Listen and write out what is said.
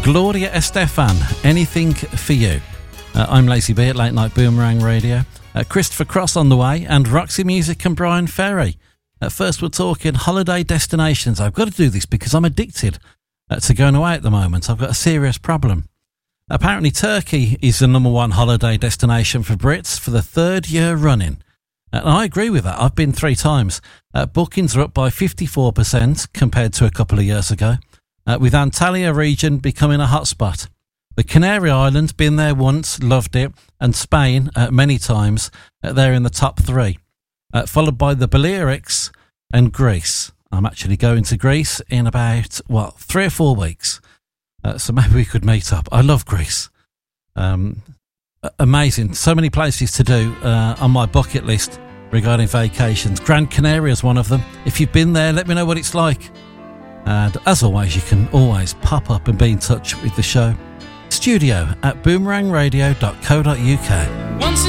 Gloria Estefan, Anything for You. I'm Lazy B at Late Night Boomerang Radio. Christopher Cross on the way, and Roxy Music and Brian Ferry. First, we're talking holiday destinations. I've got to do this because I'm addicted to going away at the moment. I've got a serious problem. Apparently, Turkey is the number one holiday destination for Brits for the third year running. And I agree with that. I've been 3 times. Bookings are up by 54% compared to a couple of years ago, with Antalya region becoming a hotspot. The Canary Islands, been there once, loved it, and Spain many times. They're in the top 3, followed by the Balearics and Greece. I'm actually going to Greece in about, 3 or 4 weeks. So maybe we could meet up. I love Greece. Amazing. So many places to do on my bucket list regarding vacations. Gran Canaria is one of them. If you've been there, let me know what it's like. And as always, you can always pop up and be in touch with the show. Studio@boomerangradio.co.uk. Once